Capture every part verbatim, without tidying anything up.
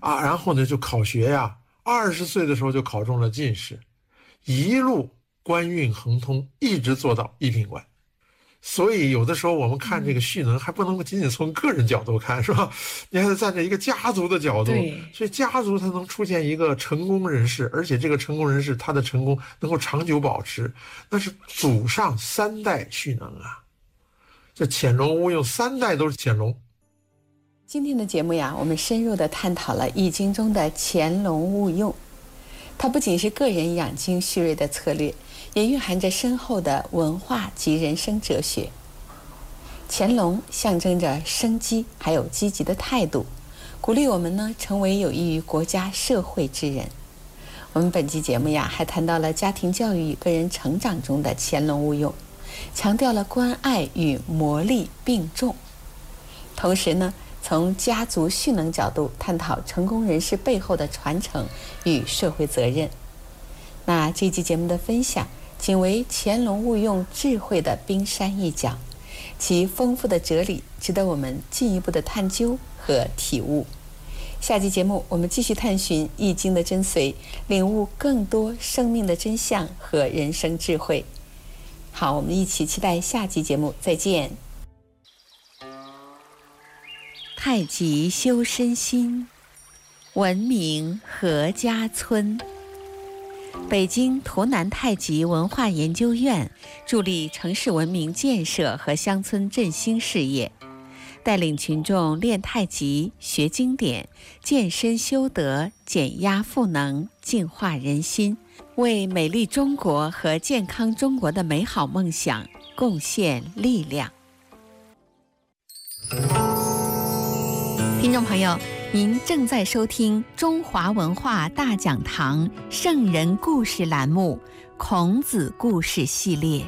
啊，然后呢就考学呀，二十岁的时候就考中了进士，一路官运亨通，一直做到一品官。所以有的时候我们看这个蓄能，还不能够仅仅从个人角度看，是吧？你还得站在一个家族的角度，所以家族才能出现一个成功人士，而且这个成功人士他的成功能够长久保持，那是祖上三代蓄能啊。这潜龙勿用，三代都是潜龙。 今天的节目呀，我们深入地探讨了《易经》中的潜龙勿用，它不仅是个人养精蓄锐的策略，也蕴含着深厚的文化及人生哲学。潜龙象征着生机，还有积极的态度，鼓励我们呢成为有益于国家社会之人。我们本期节目呀，还谈到了家庭教育与个人成长中的潜龙勿用，强调了关爱与磨砺并重，同时呢，从家族蓄能角度探讨成功人士背后的传承与社会责任。那这期节目的分享仅为潜龙勿用智慧的冰山一角，其丰富的哲理值得我们进一步的探究和体悟。下期节目我们继续探寻《易经》的真髓，领悟更多生命的真相和人生智慧。好，我们一起期待下期节目，再见。太极修身心，文明阖家村。北京图南太极文化研究院助力城市文明建设和乡村振兴事业，带领群众练太极、学经典、健身修德、减压赋能、净化人心，为美丽中国和健康中国的美好梦想贡献力量。听众朋友，您正在收听中华文化大讲堂圣人故事栏目《孔子故事系列》。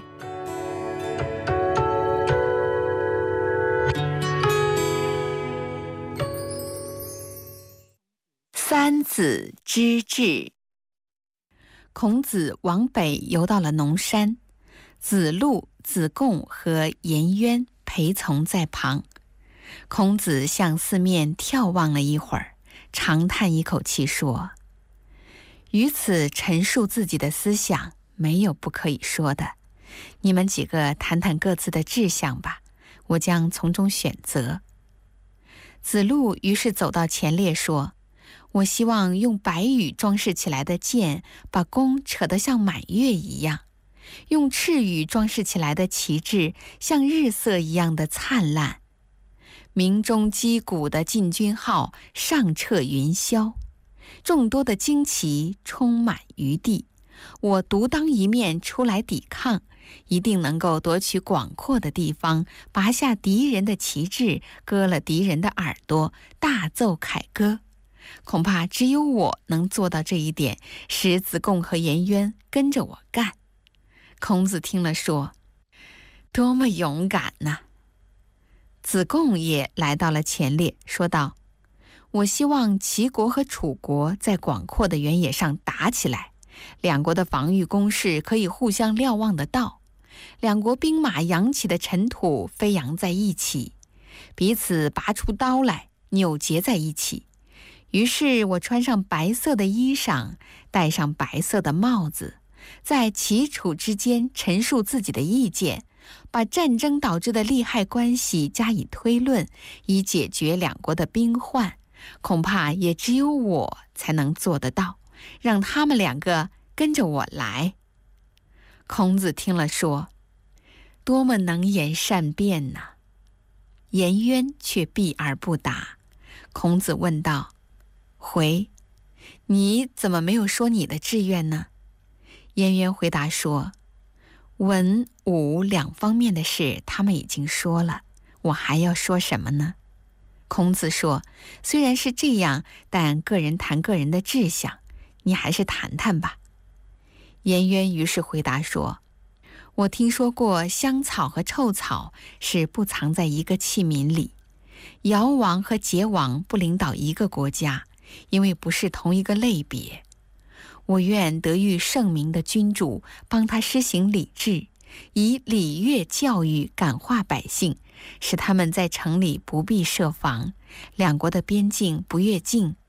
三子之治。孔子往北游到了农山，子路、子贡和颜渊陪从在旁。孔子向四面眺望了一会儿，长叹一口气说：于此陈述自己的思想，没有不可以说的。你们几个谈谈各自的志向吧，我将从中选择。子路于是走到前列说：我希望用白羽装饰起来的箭，把弓扯得像满月一样；用赤羽装饰起来的旗帜，像日色一样的灿烂。鸣钟击鼓的进军号上彻云霄，众多的旌旗充满于地，我独当一面出来抵抗，一定能够夺取广阔的地方，拔下敌人的旗帜，割了敌人的耳朵，大奏凯歌。恐怕只有我能做到这一点，使子贡和颜渊跟着我干。孔子听了说：多么勇敢呐！子贡也来到了前列，说道：我希望齐国和楚国在广阔的原野上打起来，两国的防御工事可以互相瞭望得到，两国兵马扬起的尘土飞扬在一起，彼此拔出刀来，扭结在一起。于是我穿上白色的衣裳，戴上白色的帽子，在齐楚之间陈述自己的意见，把战争导致的利害关系加以推论，以解决两国的兵患。恐怕也只有我才能做得到，让他们两个跟着我来。孔子听了说：多么能言善辩呐！颜渊却避而不答。孔子问道：回，你怎么没有说你的志愿呢？颜渊回答说：文武两方面的事他们已经说了，我还要说什么呢？孔子说：虽然是这样，但个人谈个人的志向，你还是谈谈吧。颜渊于是回答说：我听说过香草和臭草是不藏在一个器皿里，尧王和桀王不领导一个国家，因为不是同一个类别。我愿得遇圣明的君主，帮他施行礼制，以礼乐教育感化百姓，使他们在城里不必设防，两国的边境不越境，